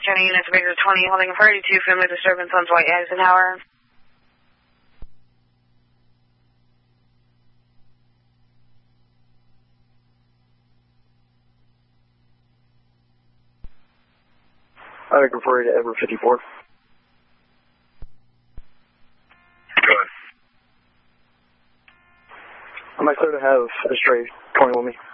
County unit to Baker 20, holding a priority 2 family disturbance on Dwight Eisenhower. I can refer you to Edward 54. Go ahead. Am I clear to have a stray 20 with me?